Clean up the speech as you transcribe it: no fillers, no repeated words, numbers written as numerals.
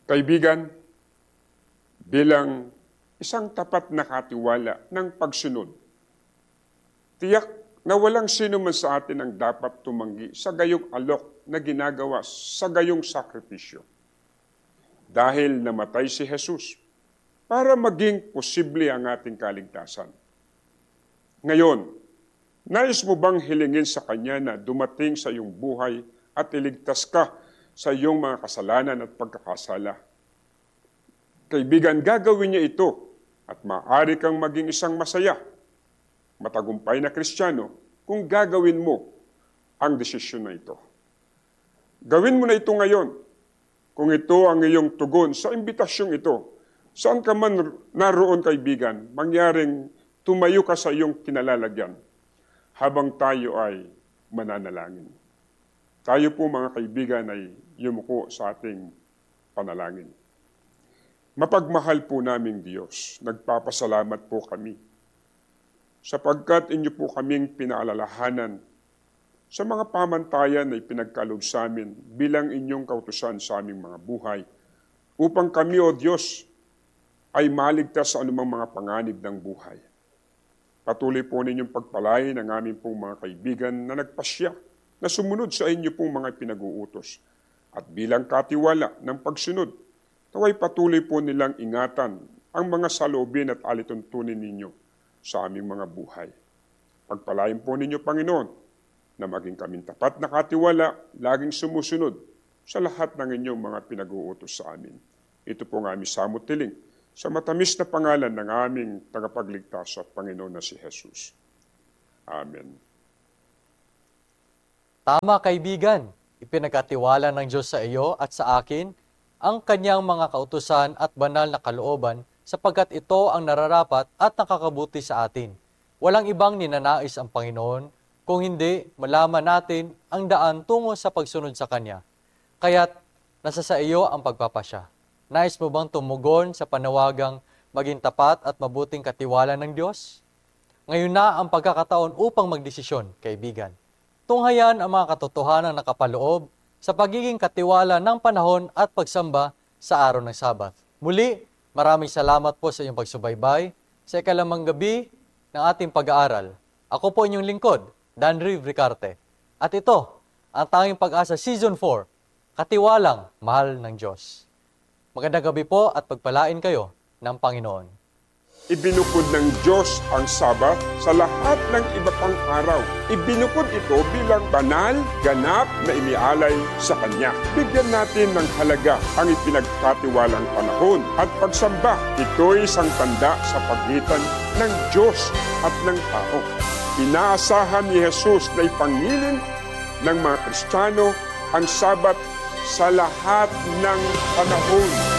Kaibigan, bilang isang tapat na katiwala ng pagsunod, tiyak na walang sino man sa atin ang dapat tumanggi sa gayong alok na ginagawa sa gayong sakripisyo. Dahil namatay si Jesus para maging posible ang ating kaligtasan. Ngayon, nais mo bang hilingin sa Kanya na dumating sa iyong buhay at iligtas ka sa iyong mga kasalanan at pagkakasala? Kaibigan, gagawin niya ito at maaari kang maging isang masaya, matagumpay na Kristiyano kung gagawin mo ang desisyon na ito. Gawin mo na ito ngayon. Kung ito ang iyong tugon sa imbitasyong ito, saan ka man naroon kaibigan, mangyaring tumayo ka sa iyong kinalalagyan habang tayo ay mananalangin. Tayo po mga kaibigan ay yumuko sa ating panalangin. Mapagmahal po naming Diyos, nagpapasalamat po kami sapagkat inyo po kaming pinaalalahanan sa mga pamantayan na ipinagkaloob sa amin bilang inyong kautusan sa aming mga buhay upang kami, O Diyos, ay maligtas sa anumang mga panganib ng buhay. Patuloy po ninyong pagpalain ang aming pong mga kaibigan na nagpasya na sumunod sa inyo pong mga pinag-uutos. At bilang katiwala ng pagsunod, naway patuloy po nilang ingatan ang mga saloobin at alituntunin ninyo sa aming mga buhay. Pagpalain po ninyo, Panginoon, na maging kaming tapat na katiwala, laging sumusunod sa lahat ng inyong mga pinag-uutos sa amin. Ito po ang aming samot tiling sa matamis na pangalan ng aming tagapagligtas at Panginoon na si Jesus. Amen. Tama kaibigan, ipinagkatiwala ng Diyos sa iyo at sa akin ang kanyang mga kautusan at banal na kalooban sapagkat ito ang nararapat at nakakabuti sa atin. Walang ibang ninanais ang Panginoon kung hindi malaman natin ang daan tungo sa pagsunod sa Kanya. Kaya't nasa sa iyo ang pagpapasya. Nais mo bang tumugon sa panawagang maging tapat at mabuting katiwala ng Diyos? Ngayon na ang pagkakataon upang magdesisyon, kaibigan. Tunghayan ang mga katotohanan na nakapaloob sa pagiging katiwala ng panahon at pagsamba sa araw ng Sabat. Muli, maraming salamat po sa iyong pagsubaybay sa ikalimang gabi ng ating pag-aaral. Ako po inyong lingkod, Danry Ricarte. At ito, ang Tanging Pag-asa Season 4, Katiwalang Mahal ng Diyos. Magandang gabi po at pagpalain kayo ng Panginoon. Ibinukod ng Diyos ang Sabat sa lahat ng iba pang araw. Ibinukod ito bilang banal, ganap na inialay sa Kanya. Bigyan natin ng halaga ang ipinagkatiwalang panahon at pagsamba. Ito'y isang tanda sa pagitan ng Diyos at ng tao. Inaasahan ni Jesus na ipangilin ng mga Kristiyano ang Sabat sa lahat ng panahon.